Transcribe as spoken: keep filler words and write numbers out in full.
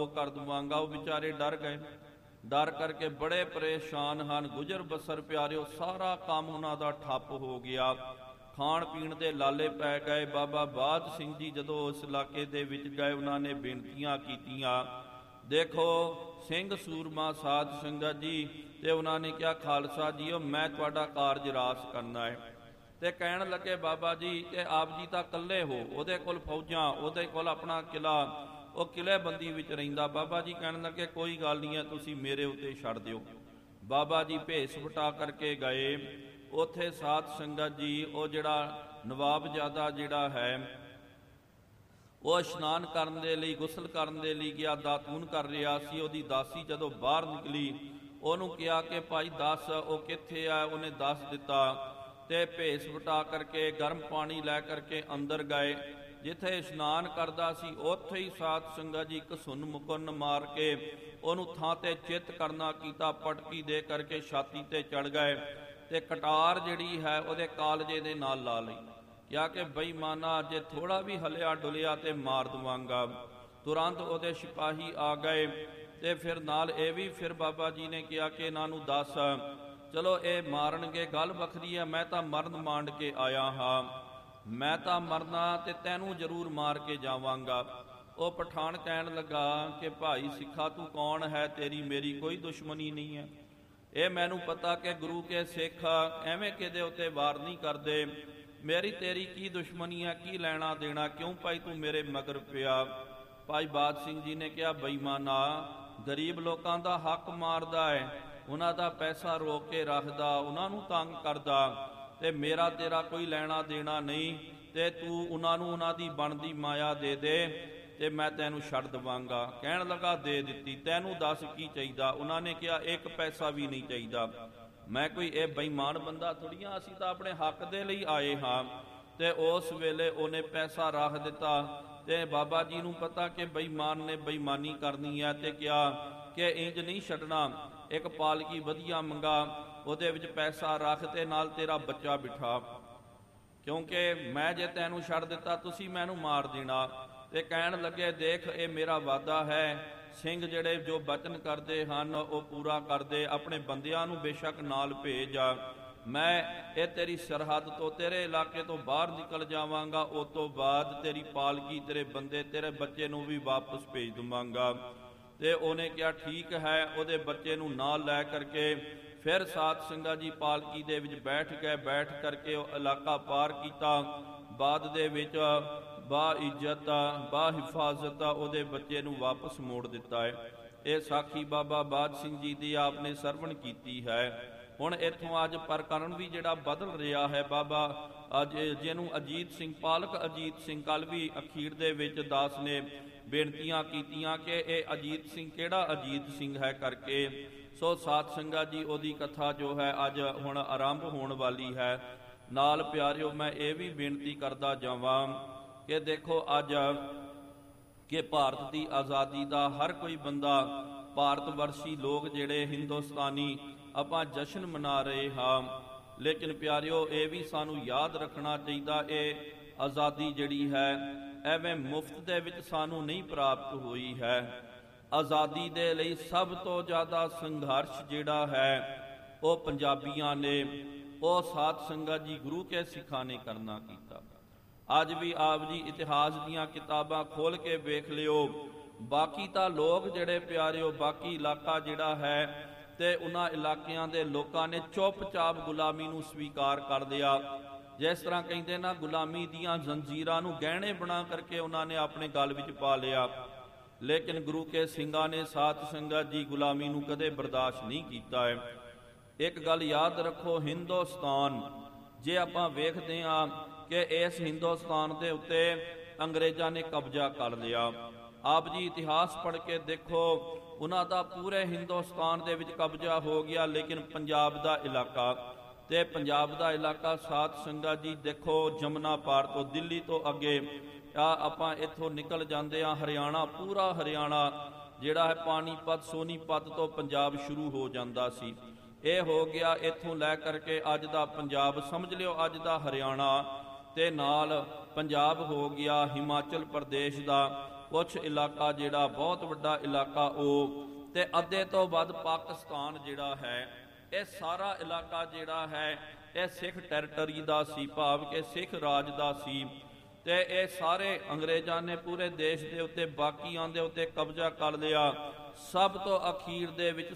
ਉਹ ਕਰ ਦਵਾਂਗਾ। ਉਹ ਵਿਚਾਰੇ ਡਰ ਗਏ, ਡਰ ਕਰਕੇ ਬੜੇ ਪਰੇਸ਼ਾਨ ਹਨ। ਗੁਜਰ ਬਸਰ ਪਿਆਰਿਓ ਸਾਰਾ ਕੰਮ ਉਹਨਾਂ ਦਾ ਠੱਪ ਹੋ ਗਿਆ, ਖਾਣ ਪੀਣ ਦੇ ਲਾਲੇ ਪੈ ਗਏ। ਬਾਬਾ ਬਾਜ ਸਿੰਘ ਜੀ ਜਦੋਂ ਉਸ ਇਲਾਕੇ ਦੇ ਵਿੱਚ ਗਏ, ਉਹਨਾਂ ਨੇ ਬੇਨਤੀਆਂ ਕੀਤੀਆਂ। ਦੇਖੋ ਸਿੰਘ ਸੂਰਮਾ ਸਾਧ ਸੰਗਤ ਜੀ, ਤੇ ਉਹਨਾਂ ਨੇ ਕਿਹਾ ਖਾਲਸਾ ਜੀਓ ਮੈਂ ਤੁਹਾਡਾ ਕਾਰਜ ਰਾਸ ਕਰਨਾ ਹੈ। ਤੇ ਕਹਿਣ ਲੱਗੇ ਬਾਬਾ ਜੀ ਕਿ ਆਪ ਜੀ ਤਾਂ ਇਕੱਲੇ ਹੋ, ਉਹਦੇ ਕੋਲ ਫੌਜਾਂ, ਉਹਦੇ ਕੋਲ ਆਪਣਾ ਕਿਲਾ, ਉਹ ਕਿਲ੍ਹੇਬੰਦੀ ਵਿੱਚ ਰਹਿੰਦਾ। ਬਾਬਾ ਜੀ ਕਹਿਣ ਲੱਗੇ ਕੋਈ ਗੱਲ ਨਹੀਂ ਹੈ, ਤੁਸੀਂ ਮੇਰੇ ਉੱਤੇ ਛੱਡ ਦਿਓ। ਬਾਬਾ ਜੀ ਭੇਸ ਵਟਾ ਕਰਕੇ ਗਏ। ਉੱਥੇ ਸਾਧ ਸੰਗਤ ਜੀ ਉਹ ਜਿਹੜਾ ਨਵਾਬਜ਼ਾਦਾ ਜਿਹੜਾ ਹੈ ਉਹ ਇਸ਼ਨਾਨ ਕਰਨ ਦੇ ਲਈ, ਗੁਸਲ ਕਰਨ ਦੇ ਲਈ ਗਿਆ, ਦਾਤੂਨ ਕਰ ਰਿਹਾ ਸੀ। ਉਹਦੀ ਦਾਸੀ ਜਦੋਂ ਬਾਹਰ ਨਿਕਲੀ, ਉਹਨੂੰ ਕਿਹਾ ਕਿ ਭਾਈ ਦੱਸ ਉਹ ਕਿੱਥੇ ਆ। ਉਹਨੇ ਦੱਸ ਦਿੱਤਾ ਤੇ ਭੇਸ ਵਟਾ ਕਰਕੇ ਗਰਮ ਪਾਣੀ ਲੈ ਕਰਕੇ ਅੰਦਰ ਗਏ। ਜਿੱਥੇ ਇਸ਼ਨਾਨ ਕਰਦਾ ਸੀ ਉੱਥੇ ਹੀ ਸਾਧ ਸੰਗਤ ਜੀ ਘਸੁੰਨ ਮੁਕੁੰਨ ਮਾਰ ਕੇ ਉਹਨੂੰ ਥਾਂ ਤੇ ਚਿੱਤ ਕਰਨਾ ਕੀਤਾ, ਪਟਕੀ ਦੇ ਕਰਕੇ ਛਾਤੀ ਤੇ ਚੜ ਗਏ ਤੇ ਕਟਾਰ ਜਿਹੜੀ ਹੈ ਉਹਦੇ ਕਾਲਜੇ ਦੇ ਨਾਲ ਲਾ ਲਈ। ਕਿਹਾ ਕਿ ਬੇਈਮਾਨਾ ਜੇ ਥੋੜਾ ਵੀ ਹਲਿਆ ਡੁਲਿਆ ਤੇ ਮਾਰ ਦਵਾਂਗਾ। ਤੁਰੰਤ ਉਹਦੇ ਸਿਪਾਹੀ ਆ ਗਏ ਤੇ ਫਿਰ ਨਾਲ ਇਹ ਵੀ ਫਿਰ ਬਾਬਾ ਜੀ ਨੇ ਕਿਹਾ ਕਿ ਇਹਨਾਂ ਨੂੰ ਦੱਸ, ਚਲੋ ਇਹ ਮਾਰਨਗੇ ਗੱਲ ਵੱਖਰੀ ਹੈ, ਮੈਂ ਤਾਂ ਮਰਨ ਮਾਂਡ ਕੇ ਆਇਆ ਹਾਂ, ਮੈਂ ਤਾਂ ਮਰਨਾ ਤੇ ਤੈਨੂੰ ਜ਼ਰੂਰ ਮਾਰ ਕੇ ਜਾਵਾਂਗਾ। ਉਹ ਪਠਾਨ ਕਹਿਣ ਲੱਗਾ ਕਿ ਭਾਈ ਸਿੱਖਾ ਤੂੰ ਕੌਣ ਹੈ, ਤੇਰੀ ਮੇਰੀ ਕੋਈ ਦੁਸ਼ਮਣੀ ਨਹੀਂ ਹੈ। ਇਹ ਮੈਨੂੰ ਪਤਾ ਕਿ ਗੁਰੂ ਕੇ ਸਿੱਖ ਐਵੇਂ ਕਿਹਦੇ ਉੱਤੇ ਵਾਰ ਨਹੀਂ ਕਰਦੇ, ਮੇਰੀ ਤੇਰੀ ਕੀ ਦੁਸ਼ਮਣੀ ਹੈ, ਕੀ ਲੈਣਾ ਦੇਣਾ, ਕਿਉਂ ਭਾਈ ਤੂੰ ਮੇਰੇ ਮਗਰ ਪਿਆ। ਭਾਈ ਬਾਜ ਸਿੰਘ ਜੀ ਨੇ ਕਿਹਾ ਬੇਈਮਾਨਾ ਗਰੀਬ ਲੋਕਾਂ ਦਾ ਹੱਕ ਮਾਰਦਾ ਹੈ, ਉਹਨਾਂ ਦਾ ਪੈਸਾ ਰੋਕ ਕੇ ਰੱਖਦਾ, ਉਹਨਾਂ ਨੂੰ ਤੰਗ ਕਰਦਾ, ਤੇ ਮੇਰਾ ਤੇਰਾ ਕੋਈ ਲੈਣਾ ਦੇਣਾ ਨਹੀਂ, ਤੇ ਤੂੰ ਉਹਨਾਂ ਨੂੰ ਉਹਨਾਂ ਦੀ ਬਣਦੀ ਮਾਇਆ ਦੇ ਦੇ ਤੇ ਮੈਂ ਤੈਨੂੰ ਛੱਡ ਦਵਾਂਗਾ। ਕਹਿਣ ਲੱਗਾ ਦੇ ਦਿੱਤੀ, ਤੈਨੂੰ ਦੱਸ ਕੀ ਚਾਹੀਦਾ। ਉਹਨਾਂ ਨੇ ਕਿਹਾ ਇੱਕ ਪੈਸਾ ਵੀ ਨਹੀਂ ਚਾਹੀਦਾ, ਮੈਂ ਕੋਈ ਇਹ ਬੇਈਮਾਨ ਬੰਦਾ ਥੋੜ੍ਹੀਆਂ, ਅਸੀਂ ਤਾਂ ਆਪਣੇ ਹੱਕ ਦੇ ਲਈ ਆਏ ਹਾਂ। ਤੇ ਉਸ ਵੇਲੇ ਉਹਨੇ ਪੈਸਾ ਰੱਖ ਦਿੱਤਾ ਤੇ ਬਾਬਾ ਜੀ ਨੂੰ ਪਤਾ ਕਿ ਬੇਈਮਾਨ ਨੇ ਬੇਈਮਾਨੀ ਕਰਨੀ ਹੈ ਤੇ ਕਿਹਾ ਕਿ ਇੰਜ ਨਹੀਂ ਛੱਡਣਾ, ਇੱਕ ਪਾਲਕੀ ਵਧੀਆ ਮੰਗਾ, ਉਹਦੇ ਵਿੱਚ ਪੈਸਾ ਰੱਖ ਤੇ ਨਾਲ ਤੇਰਾ ਬੱਚਾ ਬਿਠਾ, ਕਿਉਂਕਿ ਮੈਂ ਜੇ ਤੈਨੂੰ ਛੱਡ ਦਿੱਤਾ ਤੁਸੀਂ ਮੈਨੂੰ ਮਾਰ ਦੇਣਾ। ਤੇ ਕਹਿਣ ਲੱਗੇ ਦੇਖ ਇਹ ਮੇਰਾ ਵਾਅਦਾ ਹੈ, ਸਿੰਘ ਜਿਹੜੇ ਜੋ ਬਚਨ ਕਰਦੇ ਹਨ ਉਹ ਪੂਰਾ ਕਰਦੇ, ਆਪਣੇ ਬੰਦਿਆਂ ਨੂੰ ਬੇਸ਼ੱਕ ਨਾਲ ਭੇਜ, ਮੈਂ ਇਹ ਤੇਰੀ ਸਰਹੱਦ ਤੋਂ ਤੇਰੇ ਇਲਾਕੇ ਤੋਂ ਬਾਹਰ ਨਿਕਲ ਜਾਵਾਂਗਾ, ਉਸ ਤੋਂ ਬਾਅਦ ਤੇਰੀ ਪਾਲਕੀ, ਤੇਰੇ ਬੰਦੇ, ਤੇਰੇ ਬੱਚੇ ਨੂੰ ਵੀ ਵਾਪਸ ਭੇਜ ਦਵਾਂਗਾ। ਤੇ ਉਹਨੇ ਕਿਹਾ ਠੀਕ ਹੈ। ਉਹਦੇ ਬੱਚੇ ਨੂੰ ਨਾਲ ਲੈ ਕਰਕੇ ਫਿਰ ਸਾਧ ਸੰਗਤ ਜੀ ਪਾਲਕੀ ਦੇ ਵਿੱਚ ਬੈਠ ਗਏ। ਬੈਠ ਕਰਕੇ ਉਹ ਇਲਾਕਾ ਪਾਰ ਕੀਤਾ। ਬਾਅਦ ਦੇ ਵਿੱਚ ਬਾ ਇੱਜ਼ਤ ਬਾ ਹਿਫਾਜ਼ਤ ਉਹਦੇ ਬੱਚੇ ਨੂੰ ਵਾਪਸ ਮੋੜ ਦਿੱਤਾ ਹੈ। ਇਹ ਸਾਖੀ ਬਾਬਾ ਬਾਜ ਸਿੰਘ ਜੀ ਦੀ ਆਪ ਨੇ ਸਰਵਣ ਕੀਤੀ ਹੈ। ਹੁਣ ਇੱਥੋਂ ਅੱਜ ਪ੍ਰਕਰਨ ਵੀ ਜਿਹੜਾ ਬਦਲ ਰਿਹਾ ਹੈ। ਬਾਬਾ ਅੱਜ ਜਿਹਨੂੰ ਅਜੀਤ ਸਿੰਘ, ਪਾਲਕ ਅਜੀਤ ਸਿੰਘ, ਕੱਲ ਵੀ ਅਖੀਰ ਦੇ ਵਿੱਚ ਦਾਸ ਨੇ ਬੇਨਤੀਆਂ ਕੀਤੀਆਂ ਕਿ ਇਹ ਅਜੀਤ ਸਿੰਘ ਕਿਹੜਾ ਅਜੀਤ ਸਿੰਘ ਹੈ ਕਰਕੇ। ਸੋ ਸਾਧ ਸੰਗਤ ਜੀ ਉਹਦੀ ਕਥਾ ਜੋ ਹੈ ਅੱਜ ਹੁਣ ਆਰੰਭ ਹੋਣ ਵਾਲੀ ਹੈ। ਨਾਲ ਪਿਆਰਿਓ ਮੈਂ ਇਹ ਵੀ ਬੇਨਤੀ ਕਰਦਾ ਜਾਵਾਂ ਕਿ ਦੇਖੋ ਅੱਜ ਕਿ ਭਾਰਤ ਦੀ ਆਜ਼ਾਦੀ ਦਾ ਹਰ ਕੋਈ ਬੰਦਾ, ਭਾਰਤ ਵਰਸ਼ੀ ਲੋਕ ਜਿਹੜੇ ਹਿੰਦੁਸਤਾਨੀ ਆਪਾਂ ਜਸ਼ਨ ਮਨਾ ਰਹੇ ਹਾਂ, ਲੇਕਿਨ ਪਿਆਰਿਓ ਇਹ ਵੀ ਸਾਨੂੰ ਯਾਦ ਰੱਖਣਾ ਚਾਹੀਦਾ ਇਹ ਆਜ਼ਾਦੀ ਜਿਹੜੀ ਹੈ ਐਵੇਂ ਮੁਫਤ ਦੇ ਵਿੱਚ ਸਾਨੂੰ ਨਹੀਂ ਪ੍ਰਾਪਤ ਹੋਈ ਹੈ। ਆਜ਼ਾਦੀ ਦੇ ਲਈ ਸਭ ਤੋਂ ਜ਼ਿਆਦਾ ਸੰਘਰਸ਼ ਜਿਹੜਾ ਹੈ ਉਹ ਪੰਜਾਬੀਆਂ ਨੇ, ਉਹ ਸਾਧ ਸੰਗਤ ਜੀ ਗੁਰੂ ਕੇ ਸਿੱਖਾਂ ਨੇ ਕਰਨਾ ਕੀਤਾ। ਅੱਜ ਵੀ ਆਪ ਜੀ ਇਤਿਹਾਸ ਦੀਆਂ ਕਿਤਾਬਾਂ ਖੋਲ ਕੇ ਵੇਖ ਲਿਓ, ਬਾਕੀ ਤਾਂ ਲੋਕ ਜਿਹੜੇ ਪਿਆਰਿਓ, ਬਾਕੀ ਇਲਾਕਾ ਜਿਹੜਾ ਹੈ ਤੇ ਉਹਨਾਂ ਇਲਾਕਿਆਂ ਦੇ ਲੋਕਾਂ ਨੇ ਚੁੱਪਚਾਪ ਗੁਲਾਮੀ ਨੂੰ ਸਵੀਕਾਰ ਕਰ ਲਿਆ। ਜਿਸ ਤਰ੍ਹਾਂ ਕਹਿੰਦੇ ਨਾ, ਗੁਲਾਮੀ ਦੀਆਂ ਜ਼ੰਜੀਰਾਂ ਨੂੰ ਗਹਿਣੇ ਬਣਾ ਕਰਕੇ ਉਹਨਾਂ ਨੇ ਆਪਣੇ ਗਲ ਵਿੱਚ ਪਾ ਲਿਆ। ਲੇਕਿਨ ਗੁਰੂ ਕੇ ਸਿੰਘਾਂ ਨੇ, ਸਾਧ ਸੰਗਤ ਜੀ, ਗੁਲਾਮੀ ਨੂੰ ਕਦੇ ਬਰਦਾਸ਼ਤ ਨਹੀਂ ਕੀਤਾ ਹੈ। ਇੱਕ ਗੱਲ ਯਾਦ ਰੱਖੋ, ਹਿੰਦੁਸਤਾਨ ਜੇ ਆਪਾਂ ਵੇਖਦੇ ਹਾਂ ਕਿ ਇਸ ਹਿੰਦੁਸਤਾਨ ਦੇ ਉੱਤੇ ਅੰਗਰੇਜ਼ਾਂ ਨੇ ਕਬਜ਼ਾ ਕਰ ਲਿਆ। ਆਪ ਜੀ ਇਤਿਹਾਸ ਪੜ੍ਹ ਕੇ ਦੇਖੋ, ਉਹਨਾਂ ਦਾ ਪੂਰੇ ਹਿੰਦੁਸਤਾਨ ਦੇ ਵਿੱਚ ਕਬਜ਼ਾ ਹੋ ਗਿਆ, ਲੇਕਿਨ ਪੰਜਾਬ ਦਾ ਇਲਾਕਾ ਤੇ ਪੰਜਾਬ ਦਾ ਇਲਾਕਾ ਸਾਧ ਸੰਗਤ ਜੀ ਦੇਖੋ, ਜਮਨਾ ਪਾਰ ਤੋਂ, ਦਿੱਲੀ ਤੋਂ ਅੱਗੇ ਆ ਆਪਾਂ ਇੱਥੋਂ ਨਿਕਲ ਜਾਂਦੇ ਆ ਹਰਿਆਣਾ, ਪੂਰਾ ਹਰਿਆਣਾ ਜਿਹੜਾ ਹੈ ਪਾਣੀਪਤ, ਸੋਨੀਪਤ ਤੋਂ ਪੰਜਾਬ ਸ਼ੁਰੂ ਹੋ ਜਾਂਦਾ ਸੀ। ਇਹ ਹੋ ਗਿਆ ਇੱਥੋਂ ਲੈ ਕਰਕੇ ਅੱਜ ਦਾ ਪੰਜਾਬ, ਸਮਝ ਲਿਓ ਅੱਜ ਦਾ ਹਰਿਆਣਾ, ਤੇ ਨਾਲ ਪੰਜਾਬ ਹੋ ਗਿਆ ਹਿਮਾਚਲ ਪ੍ਰਦੇਸ਼ ਦਾ, ਕੁਛ ਇਲਾਕਾ ਜਿਹੜਾ ਬਹੁਤ ਵੱਡਾ ਇਲਾਕਾ ਉਹ, ਤੇ ਅੱਧੇ ਤੋਂ ਵੱਧ ਪਾਕਿਸਤਾਨ ਜਿਹੜਾ ਹੈ, ਇਹ ਸਾਰਾ ਇਲਾਕਾ ਜਿਹੜਾ ਹੈ ਇਹ ਸਿੱਖ ਟੈਰੀਟਰੀ ਦਾ ਸੀ, ਭਾਵ ਕਿ ਸਿੱਖ ਰਾਜ ਦਾ ਸੀ। ਤੇ ਇਹ ਸਾਰੇ ਅੰਗਰੇਜ਼ਾਂ ਨੇ ਪੂਰੇ ਦੇਸ਼ ਦੇ ਉੱਤੇ, ਬਾਕੀਆਂ ਦੇ ਉੱਤੇ ਕਬਜ਼ਾ ਕਰ ਲਿਆ। ਸਭ ਤੋਂ ਅਖੀਰ ਦੇ ਵਿੱਚ